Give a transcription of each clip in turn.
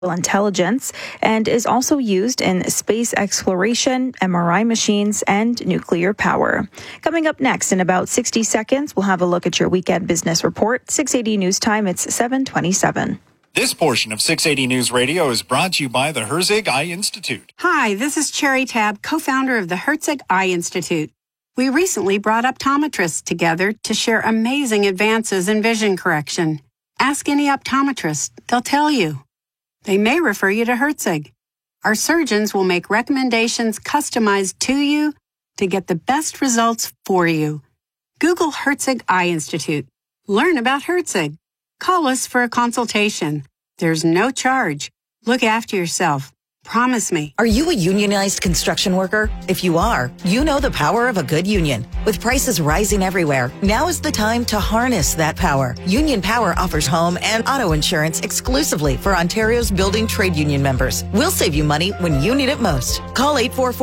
intelligence and is also used in space exploration, MRI machines, and nuclear power. Coming up next in about 60 seconds, we'll have a look at your weekend business report. 680 News Time, it's 7:27. This portion of 680 News Radio is brought to you by the Herzig Eye Institute. Hi, this is Cherry Tab, co-founder of the Herzig Eye Institute. We recently brought optometrists together to share amazing advances in vision correction. Ask any optometrist, they'll tell you. They may refer you to Herzig. Our surgeons will make recommendations customized to you to get the best results for you. Google Herzig Eye Institute. Learn about Herzig. Call us for a consultation. There's no charge. Look after yourself. Promise me. Are you a unionized construction worker? If you are, you know the power of a good union. With prices rising everywhere, now is the time to harness that power. Union Power offers home and auto insurance exclusively for Ontario's building trade union members. We'll save you money when you need it most. Call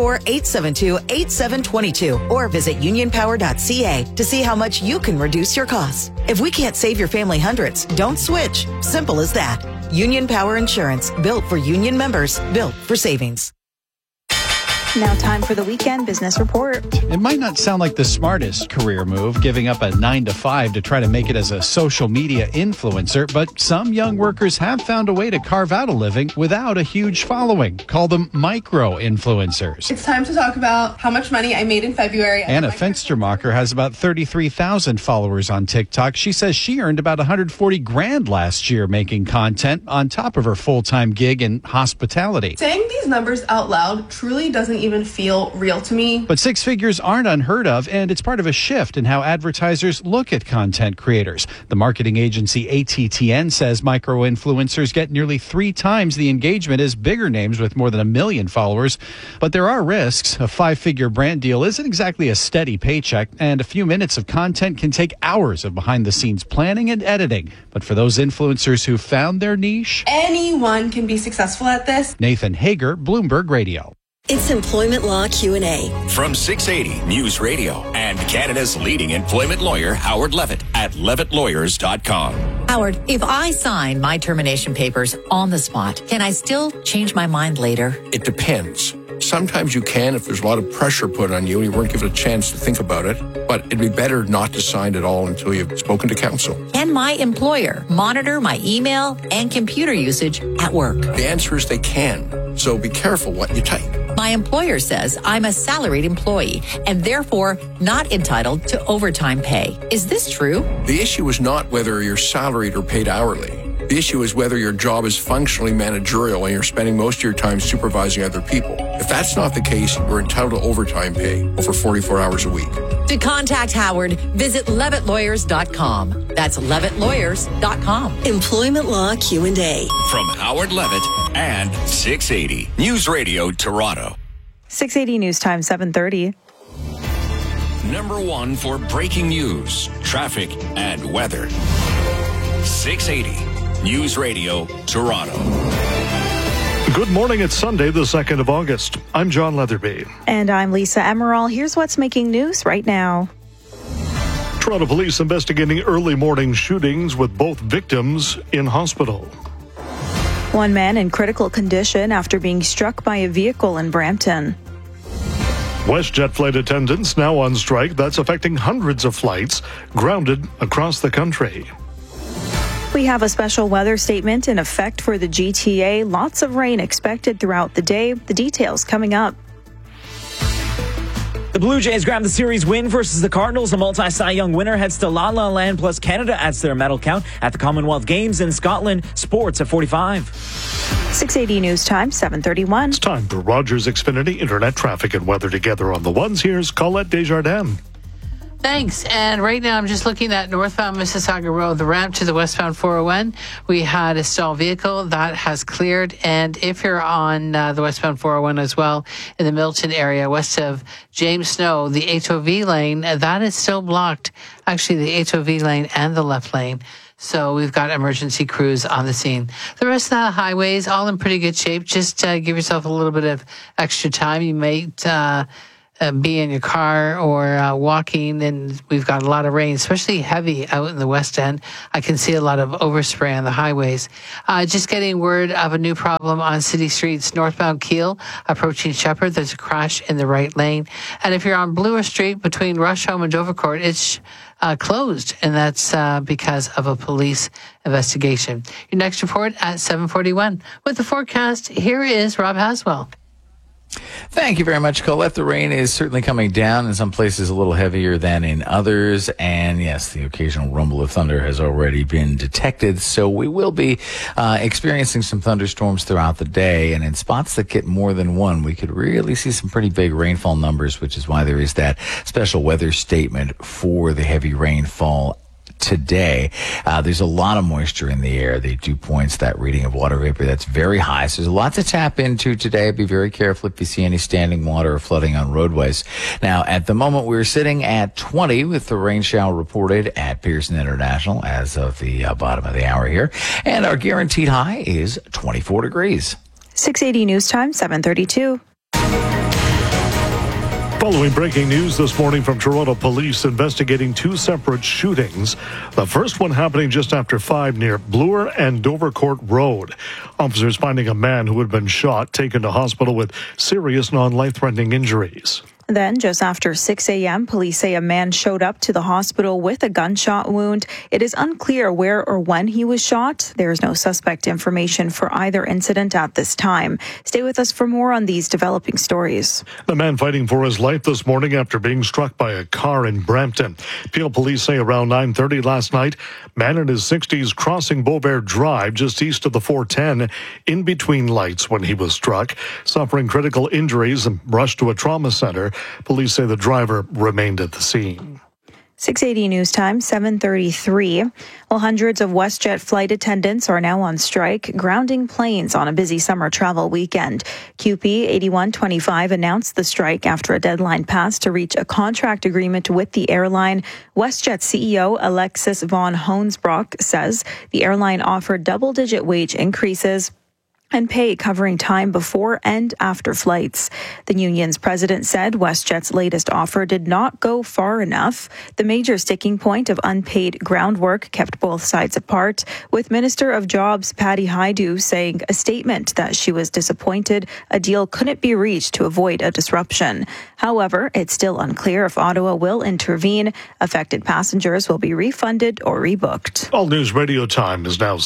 844-872-8722 or visit unionpower.ca to see how much you can reduce your costs. If we can't save your family hundreds, don't switch. Simple as that. Union Power Insurance, built for union members, built for savings. Now time for the weekend business report. It might not sound like the smartest career move, giving up a 9-to-5 to try to make it as a social media influencer, but some young workers have found a way to carve out a living without a huge following. Call them micro-influencers. It's time to talk about how much money I made in February. Anna Fenstermacher has about 33,000 followers on TikTok. She says she earned about $140,000 last year making content on top of her full-time gig in hospitality. Saying these numbers out loud truly doesn't even feel real to me. But six figures aren't unheard of, and it's part of a shift in how advertisers look at content creators. The marketing agency ATTN says micro-influencers get nearly 3 times the engagement as bigger names with more than 1 million followers. But there are risks. A 5-figure brand deal isn't exactly a steady paycheck, and a few minutes of content can take hours of behind-the-scenes planning and editing. But for those influencers who found their niche, anyone can be successful at this. Nathan Hager, Bloomberg Radio. It's Employment Law Q&A. From 680 News Radio and Canada's leading employment lawyer, Howard Levitt, at levittlawyers.com. Howard, if I sign my termination papers on the spot, can I still change my mind later? It depends. Sometimes you can if there's a lot of pressure put on you and you weren't given a chance to think about it. But it'd be better not to sign at all until you've spoken to counsel. Can my employer monitor my email and computer usage at work? The answer is they can. So be careful what you type. My employer says I'm a salaried employee and therefore not entitled to overtime pay. Is this true? The issue is not whether you're salaried or paid hourly. The issue is whether your job is functionally managerial and you're spending most of your time supervising other people. If that's not the case, you're entitled to overtime pay over 44 hours a week. To contact Howard, visit levittlawyers.com. That's levittlawyers.com. Employment Law Q&A. From Howard Levitt and 680 News Radio Toronto. 680 News Time, 7:30. Number 1 for breaking news, traffic, and weather. 680 News Radio Toronto. Good morning. It's Sunday, the 2nd of August. I'm John Leatherby. And I'm Lisa Emerald. Here's what's making news right now. Toronto police investigating early morning shootings with both victims in hospital. One man in critical condition after being struck by a vehicle in Brampton. WestJet flight attendants now on strike. That's affecting hundreds of flights grounded across the country. We have a special weather statement in effect for the GTA. Lots of rain expected throughout the day. The details coming up. The Blue Jays grab the series win versus the Cardinals. The multi-Cy Young winner heads to La La Land, plus Canada adds their medal count at the Commonwealth Games in Scotland. Sports at 45. 680 News Time, 7:31. It's time for Rogers Xfinity Internet traffic and weather together on the ones. Here's Colette Desjardins. Thanks. And right now I'm just looking at northbound Mississauga Road, the ramp to the westbound 401. We had a stalled vehicle that has cleared. And if you're on the westbound 401 as well, in the Milton area, west of James Snow, the HOV lane, that is still blocked. Actually, the HOV lane and the left lane. So we've got emergency crews on the scene. The rest of the highways, all in pretty good shape. Just give yourself a little bit of extra time. You might be in your car or walking, and we've got a lot of rain, especially heavy out in the West End. I can see a lot of overspray on the highways. Just getting word of a new problem on city streets, northbound Keele, approaching Shepherd. There's a crash in the right lane. And if you're on Bloor Street between Rusholme and Dovercourt, it's closed, and that's because of a police investigation. Your next report at 7:41. With the forecast, here is Rob Haswell. Thank you very much, Colette. The rain is certainly coming down, in some places a little heavier than in others. And yes, the occasional rumble of thunder has already been detected. So we will be experiencing some thunderstorms throughout the day. And in spots that get more than one, we could really see some pretty big rainfall numbers, which is why there is that special weather statement for the heavy rainfall today. There's a lot of moisture in the air. The dew points that reading of water vapor that's very high. So there's a lot to tap into today. Be very careful if you see any standing water or flooding on roadways. Now, at the moment, we're sitting at 20 with the rain shower reported at Pearson International as of the bottom of the hour here. And our guaranteed high is 24 degrees. 680 News Time, 7:32. Following breaking news this morning from Toronto police investigating two separate shootings. The first one happening just after 5 near Bloor and Dovercourt Road. Officers finding a man who had been shot taken to hospital with serious non-life-threatening injuries. Then, just after 6 a.m., police say a man showed up to the hospital with a gunshot wound. It is unclear where or when he was shot. There is no suspect information for either incident at this time. Stay with us for more on these developing stories. The man fighting for his life this morning after being struck by a car in Brampton. Peel police say around 9:30 last night, man in his 60s crossing Beauvert Drive just east of the 410 in between lights when he was struck, suffering critical injuries and rushed to a trauma center. Police say the driver remained at the scene. 680 News Time, 7:33. Well, hundreds of WestJet flight attendants are now on strike, grounding planes on a busy summer travel weekend. QP 8125 announced the strike after a deadline passed to reach a contract agreement with the airline. WestJet CEO Alexis von Hoensbroek says the airline offered double-digit wage increases and pay covering time before and after flights. The union's president said WestJet's latest offer did not go far enough. The major sticking point of unpaid ground work kept both sides apart, with Minister of Jobs Patty Hajdu saying a statement that she was disappointed a deal couldn't be reached to avoid a disruption. However, it's still unclear if Ottawa will intervene. Affected passengers will be refunded or rebooked. All News Radio time is now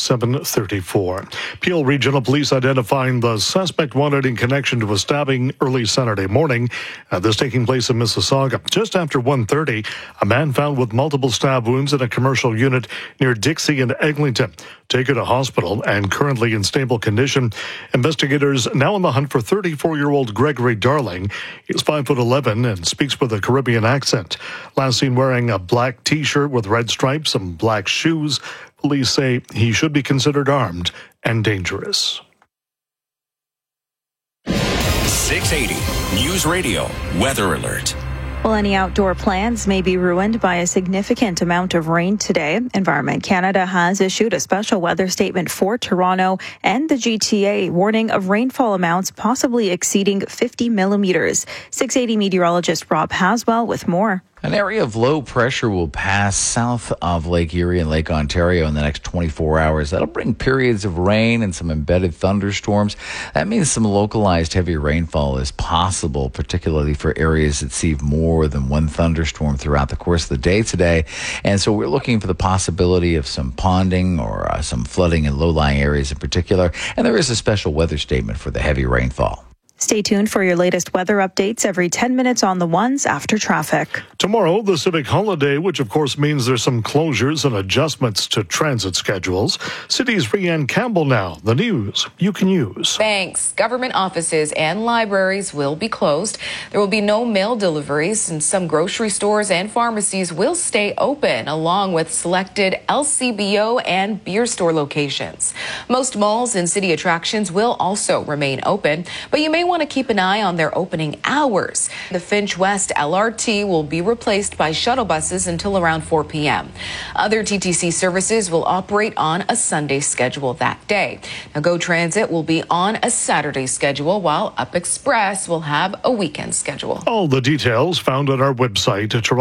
7:34. Peel Regional Police identifying the suspect wanted in connection to a stabbing early Saturday morning. This taking place in Mississauga. Just after 1:30, a man found with multiple stab wounds in a commercial unit near Dixie and Eglinton. Taken to hospital and currently in stable condition. Investigators now on the hunt for 34-year-old Gregory Darling. He's 5'11" and speaks with a Caribbean accent. Last seen wearing a black T-shirt with red stripes and black shoes. Police say he should be considered armed and dangerous. 680 News Radio Weather Alert. Well, any outdoor plans may be ruined by a significant amount of rain today. Environment Canada has issued a special weather statement for Toronto and the GTA, warning of rainfall amounts possibly exceeding 50 millimeters. 680 meteorologist Rob Haswell with more. An area of low pressure will pass south of Lake Erie and Lake Ontario in the next 24 hours. That'll bring periods of rain and some embedded thunderstorms. That means some localized heavy rainfall is possible, particularly for areas that see more than one thunderstorm throughout the course of the day today. And so we're looking for the possibility of some ponding or some flooding in low-lying areas in particular. And there is a special weather statement for the heavy rainfall. Stay tuned for your latest weather updates every 10 minutes on the ones after traffic. Tomorrow, the civic holiday, which of course means there's some closures and adjustments to transit schedules. City's Rianne Campbell now. The news you can use. Banks, government offices, and libraries will be closed. There will be no mail deliveries, and some grocery stores and pharmacies will stay open, along with selected LCBO and beer store locations. Most malls and city attractions will also remain open, but you may want want to keep an eye on their opening hours. The Finch West LRT will be replaced by shuttle buses until around 4 p.m. Other TTC services will operate on a Sunday schedule that day. Now, GO Transit will be on a Saturday schedule, while Up Express will have a weekend schedule. All the details found on our website at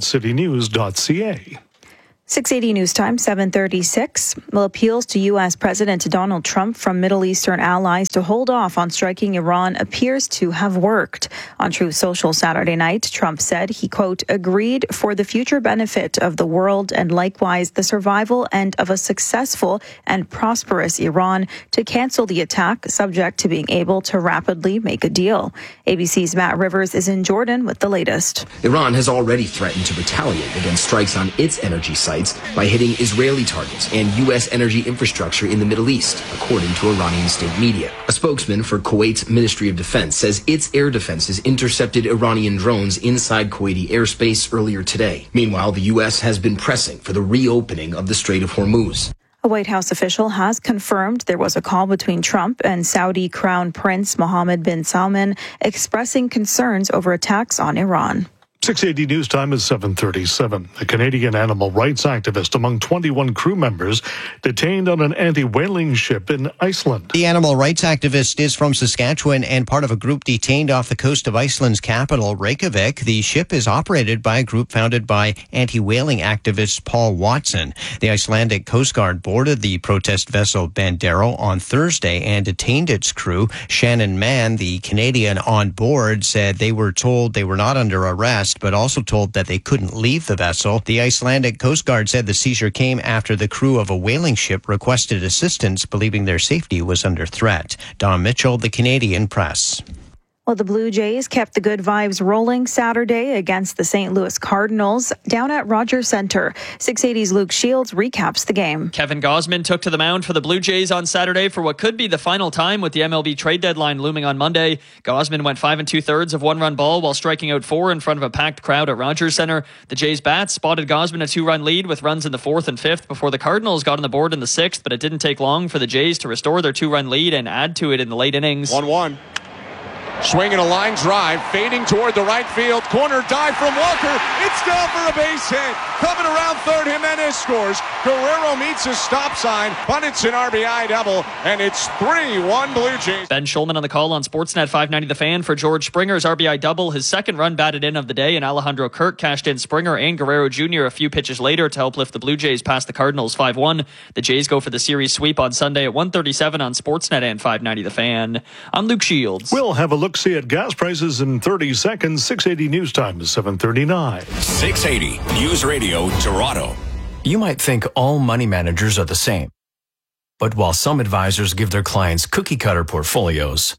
toronto.citynews.ca. 680 News Time, 7:36. Well, appeals to U.S. President Donald Trump from Middle Eastern allies to hold off on striking Iran appears to have worked. On Truth Social Saturday night, Trump said he, quote, agreed for the future benefit of the world and likewise the survival and of a successful and prosperous Iran to cancel the attack, subject to being able to rapidly make a deal. ABC's Matt Rivers is in Jordan with the latest. Iran has already threatened to retaliate against strikes on its energy sites by hitting Israeli targets and U.S. energy infrastructure in the Middle East, according to Iranian state media. A spokesman for Kuwait's Ministry of Defense says its air defenses intercepted Iranian drones inside Kuwaiti airspace earlier today. Meanwhile, the U.S. has been pressing for the reopening of the Strait of Hormuz. A White House official has confirmed there was a call between Trump and Saudi Crown Prince Mohammed bin Salman expressing concerns over attacks on Iran. 680 News Time is 7:37. A Canadian animal rights activist among 21 crew members detained on an anti-whaling ship in Iceland. The animal rights activist is from Saskatchewan and part of a group detained off the coast of Iceland's capital, Reykjavik. The ship is operated by a group founded by anti-whaling activist Paul Watson. The Icelandic Coast Guard boarded the protest vessel Bandero on Thursday and detained its crew. Shannon Mann, the Canadian on board, said they were told they were not under arrest, but also told that they couldn't leave the vessel. The Icelandic Coast Guard said the seizure came after the crew of a whaling ship requested assistance, believing their safety was under threat. Don Mitchell, the Canadian Press. Well, the Blue Jays kept the good vibes rolling Saturday against the St. Louis Cardinals down at Rogers Centre. 680's Luke Shields recaps the game. Kevin Gausman took to the mound for the Blue Jays on Saturday for what could be the final time with the MLB trade deadline looming on Monday. Gausman went 5 2/3 of one-run ball while striking out 4 in front of a packed crowd at Rogers Centre. The Jays bats spotted Gausman a 2-run lead with runs in the 4th and 5th before the Cardinals got on the board in the 6th, but it didn't take long for the Jays to restore their 2-run lead and add to it in the late innings. 1-1. Swinging a line drive, fading toward the right field corner, dive from Walker. It's down for a base hit. Coming around third, Jimenez scores. Guerrero meets his stop sign, but it's an RBI double, and it's 3-1 Blue Jays. Ben Schulman on the call on Sportsnet 590 The Fan for George Springer's RBI double, his second run batted in of the day, and Alejandro Kirk cashed in Springer and Guerrero Jr. a few pitches later to help lift the Blue Jays past the Cardinals 5-1. The Jays go for the series sweep on Sunday at 1:37 on Sportsnet and 590 The Fan. I'm Luke Shields. We'll have a look-see at gas prices in 30 seconds. 680 News Time is 7:39. 680 News Radio Toronto. You might think all money managers are the same. But while some advisors give their clients cookie-cutter portfolios,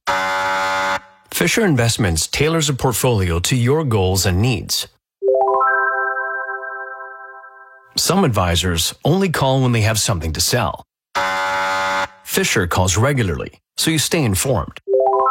Fisher Investments tailors a portfolio to your goals and needs. Some advisors only call when they have something to sell. Fisher calls regularly, so you stay informed.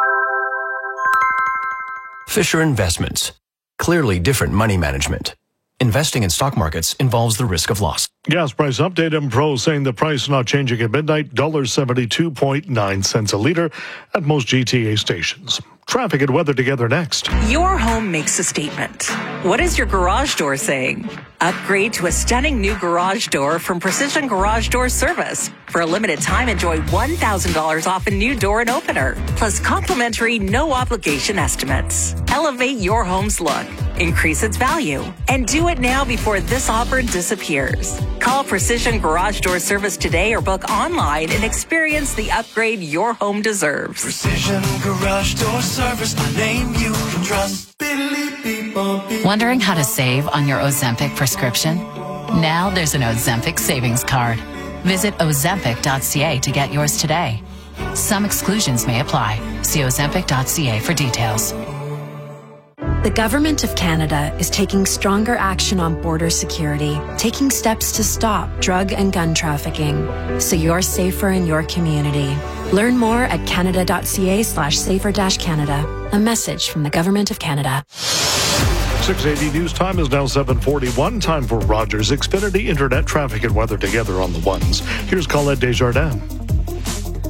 Fisher Investments. Clearly different money management. Investing in stock markets involves the risk of loss. Gas price update. Impro saying the price not changing at midnight. $1.72.9 a litre at most GTA stations. Traffic and weather together next. Your home makes a statement. What is your garage door saying? Upgrade to a stunning new garage door from Precision Garage Door Service. For a limited time, enjoy $1,000 off a new door and opener, plus complimentary no-obligation estimates. Elevate your home's look, increase its value, and do it now before this offer disappears. Call Precision Garage Door Service today or book online and experience the upgrade your home deserves. Precision Garage Door Service, the name you can trust. Wondering how to save on your Ozempic prescription? Now there's an Ozempic savings card. Visit Ozempic.ca to get yours today. Some exclusions may apply. See Ozempic.ca for details. The Government of Canada is taking stronger action on border security, taking steps to stop drug and gun trafficking, so you're safer in your community. Learn more at canada.ca/safer-canada. A message from the Government of Canada. 680 News Time is now 7:41. Time for Rogers Xfinity Internet traffic and weather together on the ones. Here's Colette Desjardins.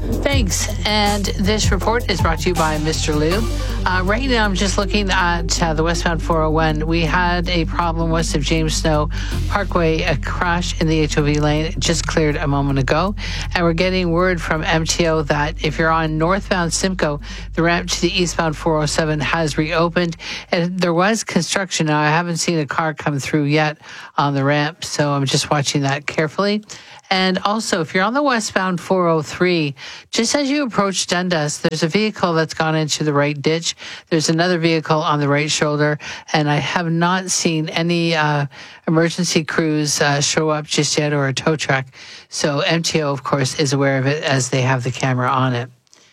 Thanks. And this report is brought to you by Mr. Lou. Right now, I'm just looking at the westbound 401. We had a problem west of James Snow Parkway, a crash in the HOV lane. It just cleared a moment ago. And we're getting word from MTO that if you're on northbound Simcoe, the ramp to the eastbound 407 has reopened. And there was construction. Now, I haven't seen a car come through yet on the ramp, so I'm just watching that carefully. And also, if you're on the westbound 403, just as you approach Dundas, there's a vehicle that's gone into the right ditch. There's another vehicle on the right shoulder, and I have not seen any emergency crews show up just yet, or a tow truck. So MTO, of course, is aware of it as they have the camera on it.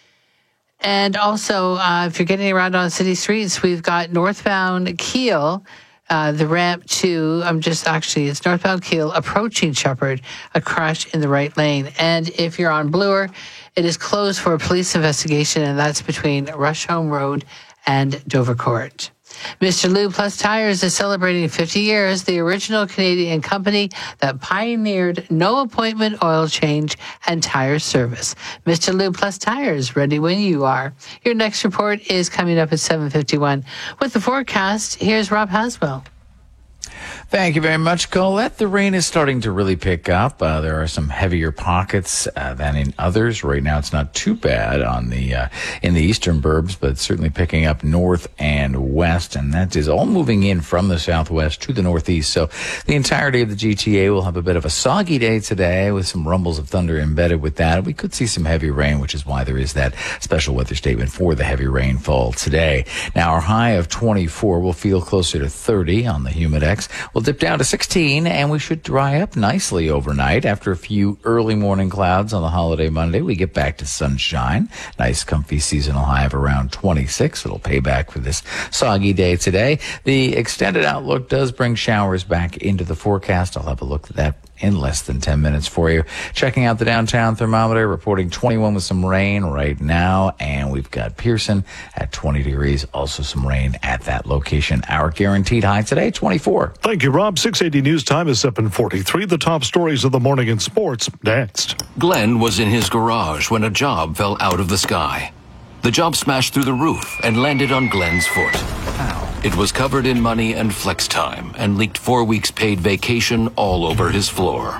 And also, if you're getting around on city streets, we've got northbound Keele, the ramp to, it's northbound Keele approaching Shepherd, a crash in the right lane. And if you're on Bloor, it is closed for a police investigation, and that's between Rusholme Road and Dovercourt. Mr. Lou Plus Tires is celebrating 50 years, the original Canadian company that pioneered no appointment oil change and tire service. Mr. Lou Plus Tires, ready when you are. Your next report is coming up at 7:51. With the forecast, here's Rob Haswell. Thank you very much, Colette. The rain is starting to really pick up. There are some heavier pockets than in others. Right now, it's not too bad on the in the eastern burbs, but certainly picking up north and west, and that is all moving in from the southwest to the northeast. So the entirety of the GTA will have a bit of a soggy day today with some rumbles of thunder embedded with that. We could see some heavy rain, which is why there is that special weather statement for the heavy rainfall today. Now, our high of 24 will feel closer to 30 on the Humidex. We'll dip down to 16, and we should dry up nicely overnight. After a few early morning clouds on the holiday Monday, we get back to sunshine. Nice, comfy seasonal high of around 26. It'll pay back for this soggy day today. The extended outlook does bring showers back into the forecast. I'll have a look at that in less than 10 minutes for you. Checking out the downtown thermometer, reporting 21 with some rain right now, and we've got Pearson at 20 degrees, also some rain at that location. Our guaranteed high today, 24. Thank you, Rob. 680 News Time is 7:43. The top stories of the morning in sports next. Glenn was in his garage when a job fell out of the sky. The job smashed through the roof and landed on Glenn's foot. It was covered in money and flex time and leaked 4 weeks paid vacation all over his floor.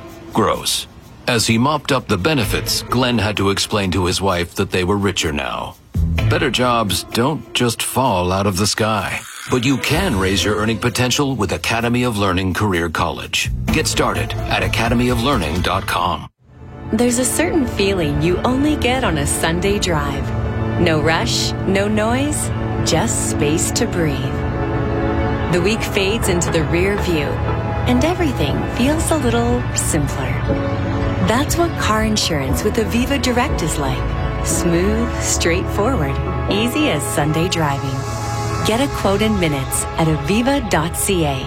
Gross. As he mopped up the benefits, Glenn had to explain to his wife that they were richer now. Better jobs don't just fall out of the sky, but you can raise your earning potential with Academy of Learning Career College. Get started at academyoflearning.com. There's a certain feeling you only get on a Sunday drive. No rush, no noise, just space to breathe. The week fades into the rear view, and everything feels a little simpler. That's what car insurance with Aviva Direct is like. Smooth, straightforward, easy as Sunday driving. Get a quote in minutes at aviva.ca.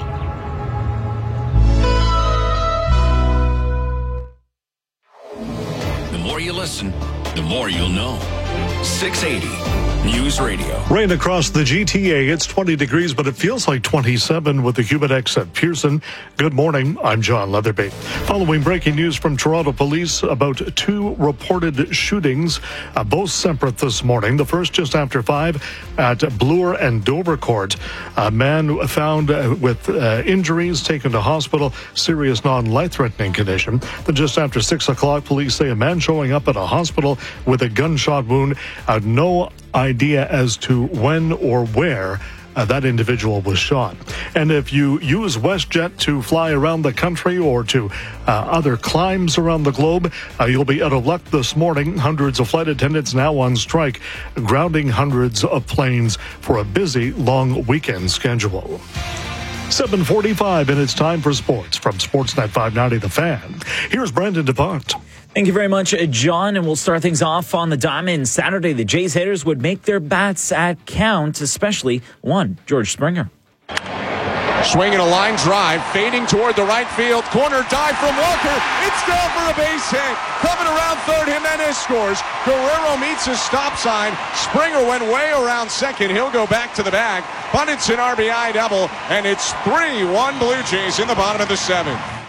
The more you listen, the more you'll know. 680 News Radio. Rain across the GTA. It's 20 degrees, but it feels like 27 with the Humidex at Pearson. Good morning. I'm John Leatherby. Following breaking news from Toronto police about 2 reported shootings, both separate this morning. The first just after 5 at Bloor and Dovercourt. A man found with injuries taken to hospital, serious non-life-threatening condition. Then just after 6 o'clock, police say a man showing up at a hospital with a gunshot wound. No idea as to when or where that individual was shot. And if you use WestJet to fly around the country or to other climbs around the globe, you'll be out of luck this morning. Hundreds of flight attendants now on strike, grounding hundreds of planes for a busy, long weekend schedule. 7:45, and it's time for sports from Sportsnet 590 The Fan. Here's Brandon DePont. Thank you very much, John. And we'll start things off on the diamond. Saturday, the Jays hitters would make their bats at count, especially one, George Springer. Swinging a line drive, fading toward the right field. Corner dive from Walker. It's down for a base hit. Coming around third, Jimenez scores. Guerrero meets his stop sign. Springer went way around second. He'll go back to the bag. But it's an RBI double, and it's 3-1 Blue Jays in the bottom of the 7th.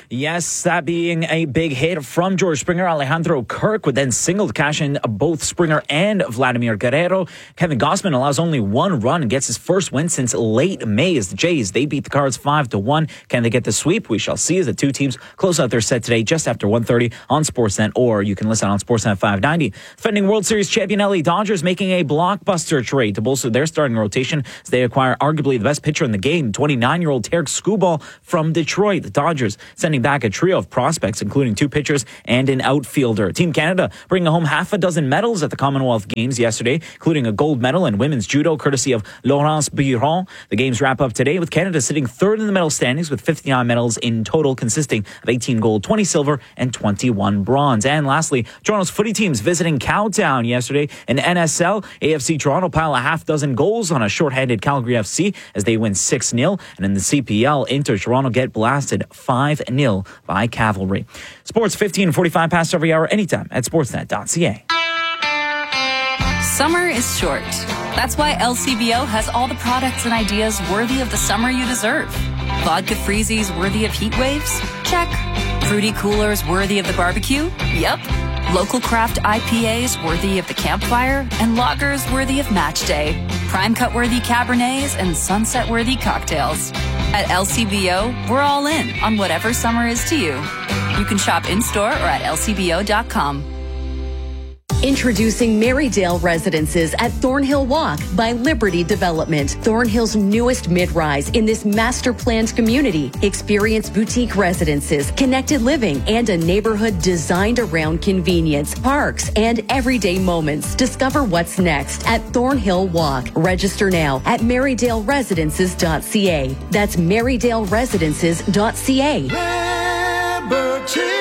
Yes, that being a big hit from George Springer. Alejandro Kirk would then single to cash in both Springer and Vladimir Guerrero. Kevin Gausman allows only one run and gets his first win since late May as the Jays, they beat the Cards 5-1. Can they get the sweep? We shall see as the two teams close out their set today just after 1:30 on Sportsnet, or you can listen on Sportsnet 590. Defending World Series champion LA Dodgers making a blockbuster trade to bolster their starting rotation as they acquire arguably the best pitcher in the game, 29-year-old Tarek Skubal from Detroit. The Dodgers sending back a trio of prospects, including two pitchers and an outfielder. Team Canada bringing home half a dozen medals at the Commonwealth Games yesterday, including a gold medal in women's judo, courtesy of Laurence Biron. The games wrap up today with Canada sitting third in the medal standings with 59 medals in total, consisting of 18 gold, 20 silver, and 21 bronze. And lastly, Toronto's footy teams visiting Cowtown yesterday. In NSL, AFC Toronto pile a half dozen goals on a shorthanded Calgary FC as they win 6-0. And in the CPL, Inter Toronto get blasted 5-0 by Cavalry. Sports 15:45 past every hour, anytime at sportsnet.ca. Summer is short. That's why LCBO has all the products and ideas worthy of the summer you deserve. Vodka freezies worthy of heat waves? Check. Fruity coolers worthy of the barbecue? Yep. Local craft IPAs worthy of the campfire, and lagers worthy of match day. Prime cut worthy Cabernets and sunset worthy cocktails. At LCBO, we're all in on whatever summer is to you. You can shop in-store or at lcbo.com. Introducing Marydale Residences at Thornhill Walk by Liberty Development. Thornhill's newest mid-rise in this master-planned community. Experience boutique residences, connected living, and a neighborhood designed around convenience, parks, and everyday moments. Discover what's next at Thornhill Walk. Register now at MarydaleResidences.ca. That's MarydaleResidences.ca.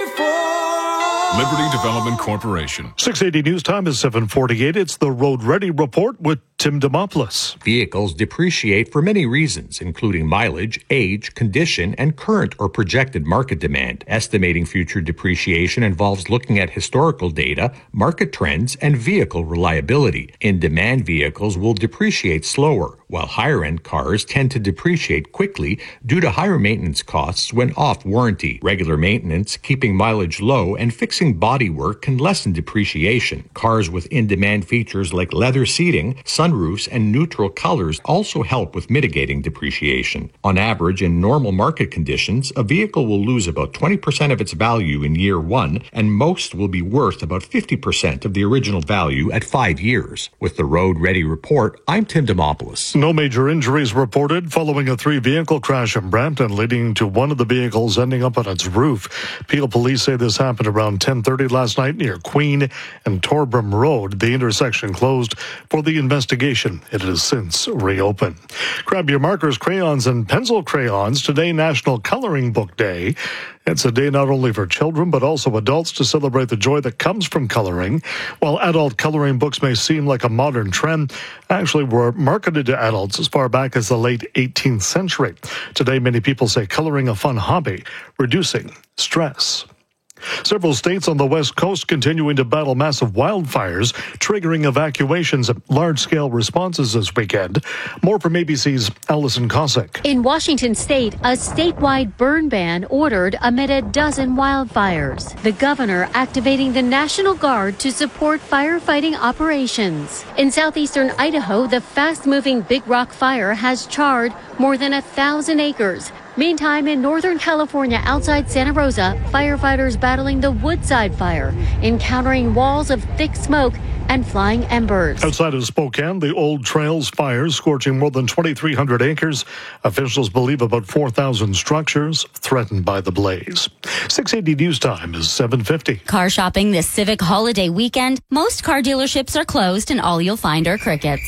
Liberty Development Corporation. 680 News Time is 7:48. It's the Road Ready Report with Tim Demopoulos. Vehicles depreciate for many reasons, including mileage, age, condition, and current or projected market demand. Estimating future depreciation involves looking at historical data, market trends, and vehicle reliability. In-demand vehicles will depreciate slower, while higher-end cars tend to depreciate quickly due to higher maintenance costs when off warranty. Regular maintenance, keeping mileage low, and fixing bodywork can lessen depreciation. Cars with in-demand features like leather seating, sunroofs, and neutral colors also help with mitigating depreciation. On average, in normal market conditions, a vehicle will lose about 20% of its value in year one, and most will be worth about 50% of the original value at 5 years. With the Road Ready Report, I'm Tim Demopoulos. No major injuries reported following a 3-vehicle crash in Brampton, leading to one of the vehicles ending up on its roof. Peel police say this happened around 10:30 last night near Queen and Torbram Road. The intersection closed for the investigation. It has since reopened. Grab your markers, crayons, and pencil crayons. Today, National Coloring Book Day. It's a day not only for children, but also adults to celebrate the joy that comes from coloring. While adult coloring books may seem like a modern trend, actually were marketed to adults as far back as the late 18th century. Today, many people say coloring a fun hobby, reducing stress. Several states on the West Coast continuing to battle massive wildfires, triggering evacuations and large-scale responses this weekend. More from ABC's Allison Cossack. In Washington state, a statewide burn ban ordered amid a dozen wildfires. The governor activating the National Guard to support firefighting operations. In southeastern Idaho, the fast-moving Big Rock Fire has charred more than 1,000 acres. Meantime, in Northern California, outside Santa Rosa, firefighters battling the Woodside Fire, encountering walls of thick smoke and flying embers. Outside of Spokane, the Old Trails fires scorching more than 2,300 acres. Officials believe about 4,000 structures threatened by the blaze. 680 News Time is 7:50. Car shopping this Civic holiday weekend. Most car dealerships are closed and all you'll find are crickets.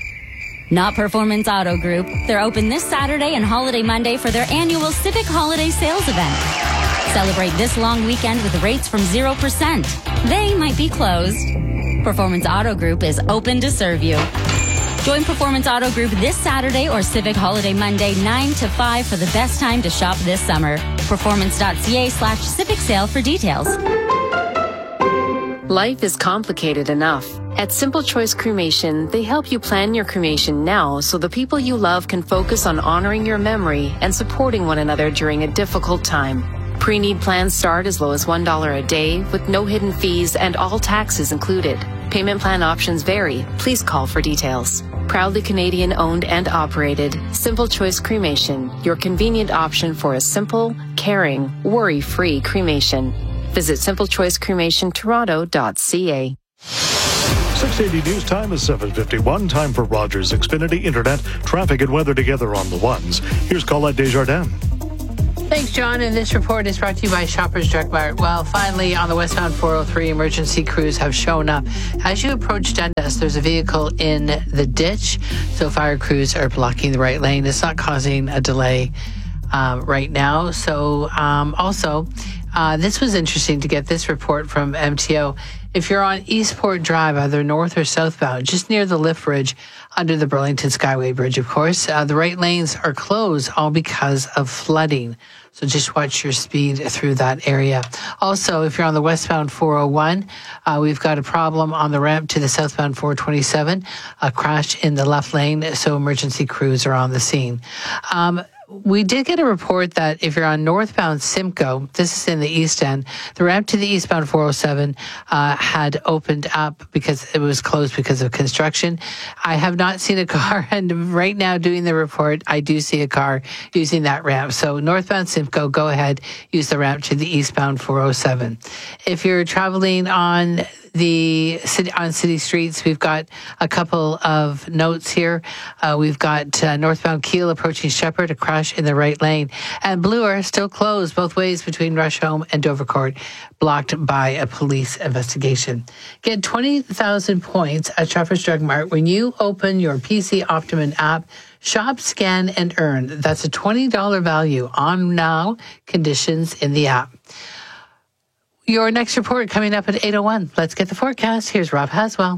Not Performance Auto Group. They're open this Saturday and Holiday Monday for their annual Civic Holiday Sales event. Celebrate this long weekend with rates from 0%. They might be closed. Performance Auto Group is open to serve you. Join Performance Auto Group this Saturday or Civic Holiday Monday 9 to 5 for the best time to shop this summer. Performance.ca/Civic Sale for details. Life is complicated enough. At Simple Choice Cremation, they help you plan your cremation now so the people you love can focus on honoring your memory and supporting one another during a difficult time. Pre-need plans start as low as $1 a day with no hidden fees and all taxes included. Payment plan options vary. Please call for details. Proudly Canadian owned and operated, Simple Choice Cremation, your convenient option for a simple, caring, worry-free cremation. Visit simplechoicecremationtoronto.ca. 680 News Time is 7:51. Time for Rogers Xfinity Internet, traffic and weather together on the ones. Here's Colette Desjardins. Thanks, John. And this report is brought to you by Shoppers Drug Mart. Well, finally, on the westbound 403, emergency crews have shown up. As you approach Dundas, there's a vehicle in the ditch, so fire crews are blocking the right lane. It's not causing a delay right now. So this was interesting to get this report from MTO. If you're on Eastport Drive, either north or southbound, just near the lift bridge under the Burlington Skyway Bridge, of course, the right lanes are closed, all because of flooding. So just watch your speed through that area. Also, if you're on the westbound 401, we've got a problem on the ramp to the southbound 427, a crash in the left lane, so emergency crews are on the scene. We did get a report that if you're on northbound Simcoe, this is in the east end, the ramp to the eastbound 407 had opened up because it was closed because of construction. I have not seen a car, and right now doing the report, I do see a car using that ramp. So northbound Simcoe, go ahead, use the ramp to the eastbound 407. If you're traveling on city streets, we've got a couple of notes here. We've got northbound Keele approaching Shepherd, a crash in the right lane. And Bloor still closed both ways between Rusholme and Dovercourt, blocked by a police investigation. Get 20,000 points at Shoppers Drug Mart when you open your PC Optimum app. Shop, scan, and earn. That's a $20 value on now. Conditions in the app. Your next report coming up at 8:01. Let's get the forecast. Here's Rob Haswell.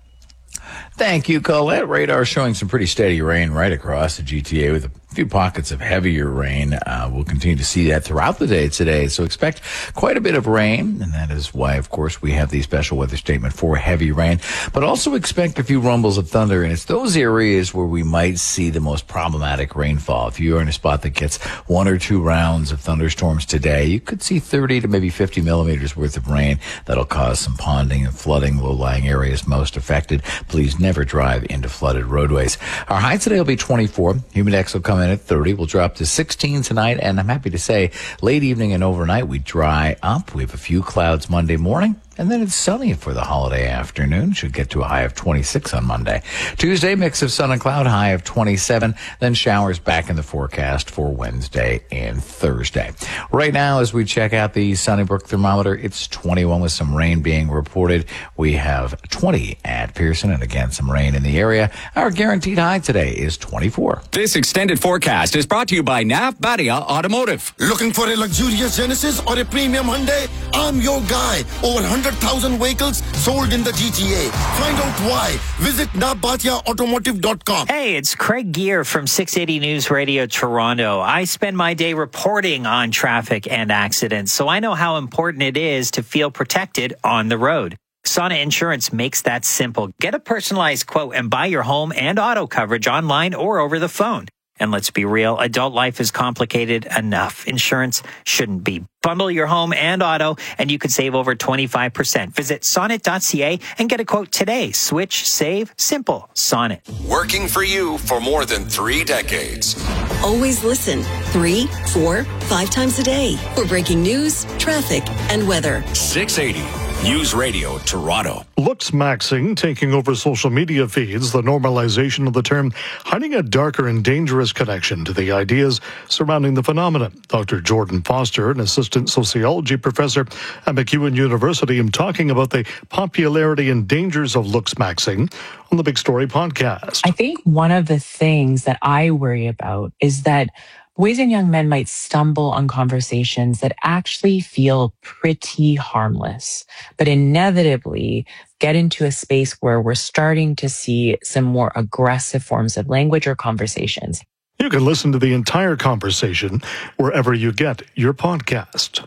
Thank you, Colette. Radar showing some pretty steady rain right across the GTA with a few pockets of heavier rain. We'll continue to see that throughout the day today. So expect quite a bit of rain. And that is why, of course, we have the special weather statement for heavy rain. But also expect a few rumbles of thunder. And it's those areas where we might see the most problematic rainfall. If you're in a spot that gets 1 or 2 rounds of thunderstorms today, you could see 30 to maybe 50 millimeters worth of rain. That'll cause some ponding and flooding, low-lying areas most affected. Please never drive into flooded roadways. Our high today will be 24. Humidex will come in at 30. We'll drop to 16 tonight. And I'm happy to say late evening and overnight, we dry up. We have a few clouds Monday morning. And then it's sunny for the holiday afternoon. Should get to a high of 26 on Monday. Tuesday, mix of sun and cloud, high of 27. Then showers back in the forecast for Wednesday and Thursday. Right now, as we check out the Sunnybrook thermometer, it's 21 with some rain being reported. We have 20 at Pearson, and again, some rain in the area. Our guaranteed high today is 24. This extended forecast is brought to you by Nav Badia Automotive. Looking for a luxurious Genesis or a premium Hyundai? I'm your guy. Over 100,000 vehicles sold in the GTA. Find out why. Visit nabatiaautomotive.com. Hey, it's Craig Gear from 680 News Radio Toronto. I spend my day reporting on traffic and accidents, so I know how important it is to feel protected on the road. Sona Insurance makes that simple. Get a personalized quote and buy your home and auto coverage online or over the phone. And let's be real, adult life is complicated enough. Insurance shouldn't be. Bundle your home and auto, and you could save over 25%. Visit sonnet.ca and get a quote today. Switch, save, simple. Sonnet. Working for you for more than 3 decades. Always listen 3, 4, 5 times a day for breaking news, traffic, and weather. 680 News Radio Toronto. Looks maxing taking over social media feeds, the normalization of the term hiding a darker and dangerous connection to the ideas surrounding the phenomenon. Dr. Jordan Foster, an assistant sociology professor at MacEwan University, is talking about the popularity and dangers of looks maxing on the Big Story podcast. I think one of the things that I worry about is that boys and young men might stumble on conversations that actually feel pretty harmless, but inevitably get into a space where we're starting to see some more aggressive forms of language or conversations. You can listen to the entire conversation wherever you get your podcast.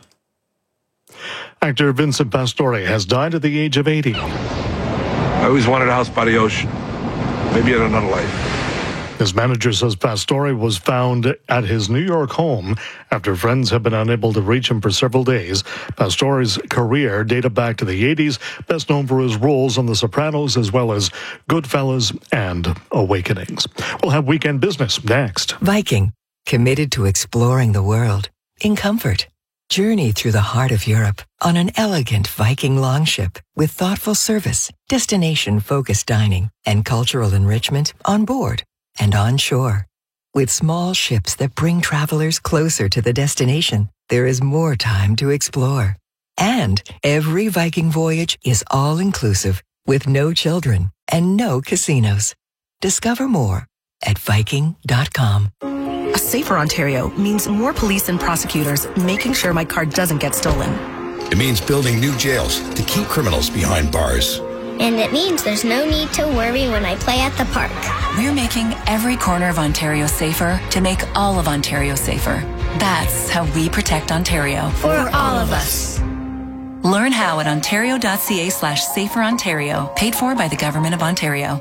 Actor Vincent Pastore has died at the age of 80. I always wanted a house by the ocean, maybe in another life. His manager says Pastore was found at his New York home after friends have been unable to reach him for several days. Pastore's career dated back to the 80s, best known for his roles on The Sopranos as well as Goodfellas and Awakenings. We'll have weekend business next. Viking, committed to exploring the world in comfort. Journey through the heart of Europe on an elegant Viking longship with thoughtful service, destination-focused dining, and cultural enrichment on board and on shore. With small ships that bring travelers closer to the destination, there is more time to explore. And every Viking voyage is all-inclusive with no children and no casinos. Discover more at Viking.com. A safer Ontario means more police and prosecutors making sure my car doesn't get stolen. It means building new jails to keep criminals behind bars. And it means there's no need to worry when I play at the park. We're making every corner of Ontario safer to make all of Ontario safer. That's how we protect Ontario. For all of us. Learn how at ontario.ca/saferontario. Paid for by the Government of Ontario.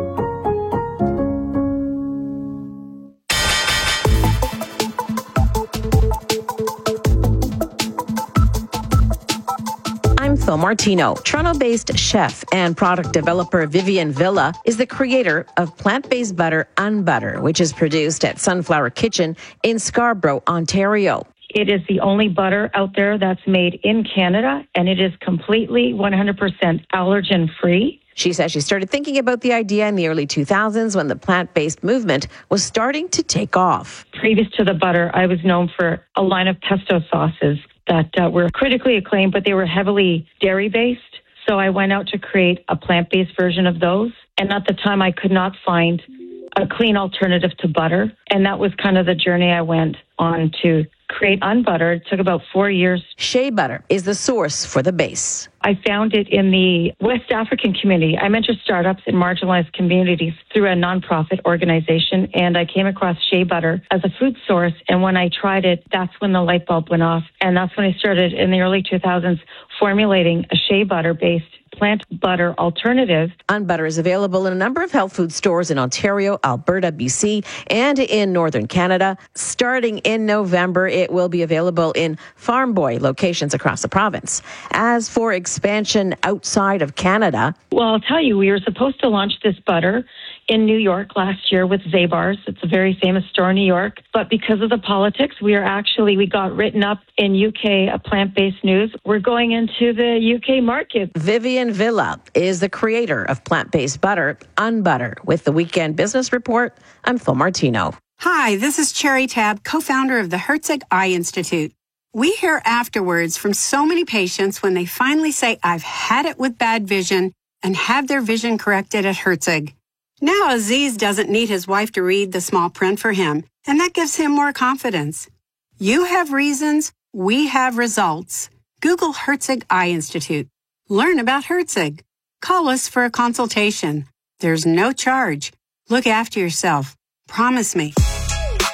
I'm Phil Martino. Toronto-based chef and product developer Vivian Villa is the creator of plant-based butter Unbutter, which is produced at Sunflower Kitchen in Scarborough, Ontario. It is the only butter out there that's made in Canada, and it is completely 100% allergen-free. She says she started thinking about the idea in the early 2000s when the plant-based movement was starting to take off. Previous to the butter, I was known for a line of pesto sauces that were critically acclaimed, but they were heavily dairy-based. So I went out to create a plant-based version of those. And at the time, I could not find a clean alternative to butter. And that was kind of the journey I went on to create Unbutter. It took about 4 years. Shea butter is the source for the base. I found it in the West African community. I mentor startups in marginalized communities through a nonprofit organization, and I came across shea butter as a food source. And when I tried it, that's when the light bulb went off. And that's when I started in the early 2000s formulating a shea butter-based plant butter alternative. Unbutter is available in a number of health food stores in Ontario, Alberta, BC, and in Northern Canada. Starting in November, it will be available in Farm Boy locations across the province. As for expansion outside of Canada, well, I'll tell you, we were supposed to launch this butter in New York last year with Zabar's. It's a very famous store in New York. But because of the politics, we got written up in UK, a plant-based news. We're going into the UK market. Vivian Villa is the creator of plant-based butter, Unbutter. With the Weekend Business Report, I'm Phil Martino. Hi, this is Cherry Tab, co-founder of the Herzig Eye Institute. We hear afterwards from so many patients when they finally say, I've had it with bad vision, and have their vision corrected at Herzig. Now Aziz doesn't need his wife to read the small print for him, and that gives him more confidence. You have reasons, we have results. Google Herzig Eye Institute. Learn about Herzig. Call us for a consultation. There's no charge. Look after yourself. Promise me.